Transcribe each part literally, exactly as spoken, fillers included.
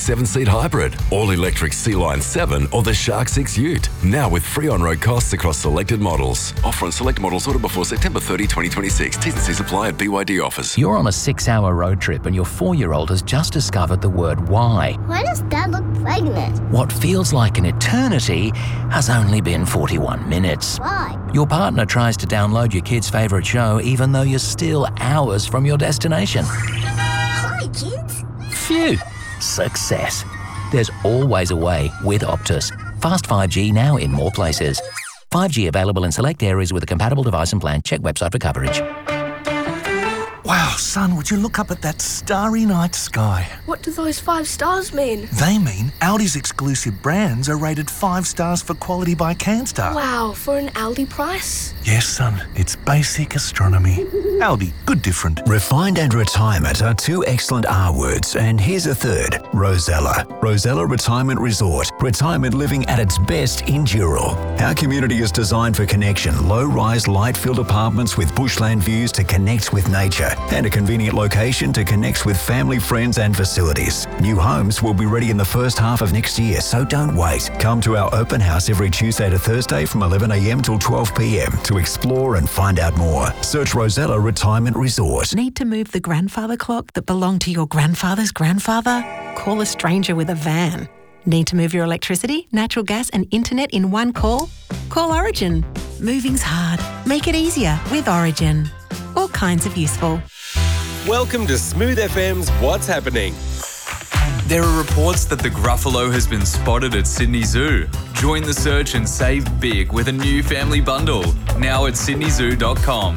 seven-seat hybrid, all-electric Sea-Line seven or the Shark six Ute. Now with free on-road costs across selected models. Offer on select models ordered before September thirtieth, twenty twenty-six. T's and C's apply at B Y D offers. You're on a six-hour road trip and your four-year-old has just discovered the word why. Why does Dad look pregnant? What feels like an eternity has only been forty-one minutes. Why? Your partner tries to download your kid's favourite show even though you're still hours from your destination. Hi, kids. Phew! Success. There's always a way with Optus. Fast five G now in more places. five G available in select areas with a compatible device and plan. Check website for coverage. Wow, son, would you look up at that starry night sky? What do those five stars mean? They mean Aldi's exclusive brands are rated five stars for quality by CanStar. Wow, for an Aldi price? Yes, son, it's basic astronomy. Aldi, good different. Refined and retirement are two excellent R words, and here's a third, Rosella. Rosella Retirement Resort. Retirement living at its best in Dural. Our community is designed for connection. Low-rise, light-filled apartments with bushland views to connect with nature, and a convenient location to connect with family, friends and facilities. New homes will be ready in the first half of next year, so don't wait. Come to our open house every Tuesday to Thursday from eleven a m till twelve p m to explore and find out more. Search Rosella Retirement Resort. Need to move the grandfather clock that belonged to your grandfather's grandfather? Call a stranger with a van. Need to move your electricity, natural gas and internet in one call? Call Origin. Moving's hard. Make it easier with Origin. All kinds of useful. Welcome to Smooth F M's What's Happening. There are reports that the Gruffalo has been spotted at Sydney Zoo. Join the search and save big with a new family bundle, now at sydney zoo dot com.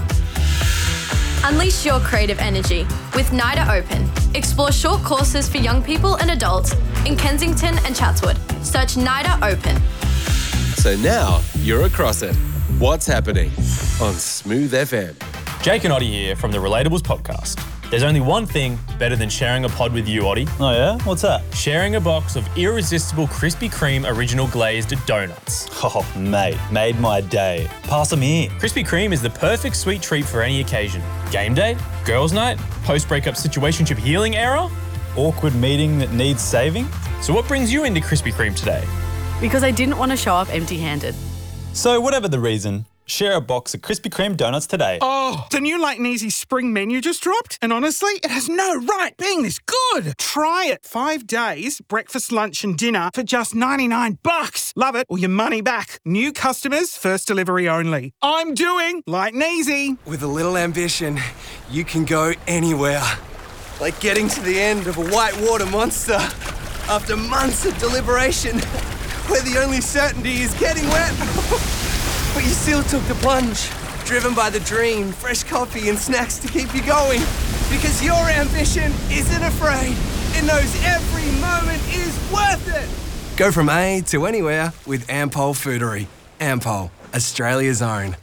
Unleash your creative energy with NIDA Open. Explore short courses for young people and adults in Kensington and Chatswood. Search NIDA Open. So now you're across it. What's Happening on Smooth F M. Jake and Oddie here from the Relatables podcast. There's only one thing better than sharing a pod with you, Oddie. Oh yeah? What's that? Sharing a box of irresistible Krispy Kreme original glazed donuts. Oh, mate, made my day. Pass them here. Krispy Kreme is the perfect sweet treat for any occasion. Game day, girls' night, post-breakup situationship healing era, awkward meeting that needs saving. So what brings you into Krispy Kreme today? Because I didn't want to show up empty-handed. So whatever the reason, share a box of Krispy Kreme donuts today. Oh, the new Light and Easy spring menu just dropped. And honestly, it has no right being this good. Try it. Five days, breakfast, lunch and dinner for just ninety-nine bucks. Love it or your money back. New customers, first delivery only. I'm doing Light and Easy. With a little ambition, you can go anywhere. Like getting to the end of a whitewater monster after months of deliberation where the only certainty is getting wet. But you still took the plunge, driven by the dream, fresh coffee and snacks to keep you going. Because your ambition isn't afraid. It knows every moment is worth it. Go from A to anywhere with Ampol Foodery. Ampol, Australia's own.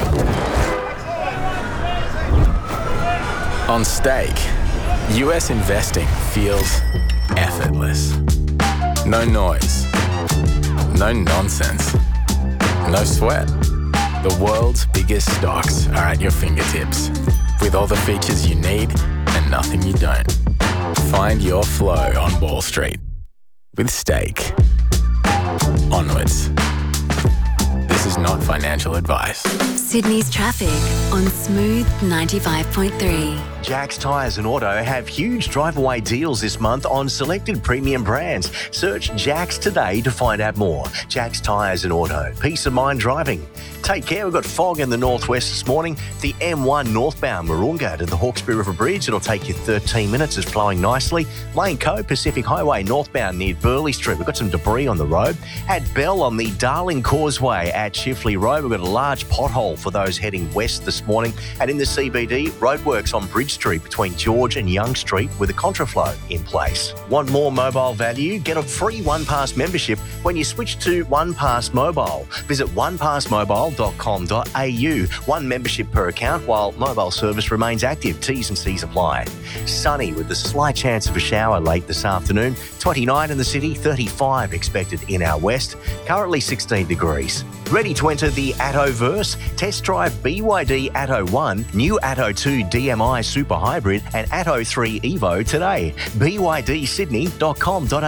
On Stake, U S investing feels effortless. No noise, no nonsense, no sweat. The world's biggest stocks are at your fingertips, with all the features you need and nothing you don't. Find your flow on Wall Street with Stake. Onwards. This is not financial advice. Sydney's traffic on Smooth ninety-five point three. Jack's Tyres and Auto have huge drive-away deals this month on selected premium brands. Search Jack's today to find out more. Jack's Tyres and Auto. Peace of mind driving. Take care, we've got fog in the northwest this morning. The M one northbound Wahroonga to the Hawkesbury River Bridge. It'll take you thirteen minutes. It's flowing nicely. Lane Cove, Pacific Highway northbound near Burleigh Street. We've got some debris on the road. At Bell on the Darling Causeway at Chifley Road, we've got a large pothole for those heading west this morning. And in the C B D, roadworks on Bridge Street between George and Young Street with a contraflow in place. Want more mobile value? Get a free OnePass membership when you switch to OnePass Mobile. Visit one pass mobile dot com dot a u. One membership per account while mobile service remains active. T's and C's apply. Sunny with a slight chance of a shower late this afternoon. twenty-nine in the city, thirty-five expected in our west. Currently sixteen degrees. Ready to enter the Attoverse? Test drive B Y D Atto one, new Atto two D M I Super Hybrid and Atto three Evo today. b y d sydney dot com dot a u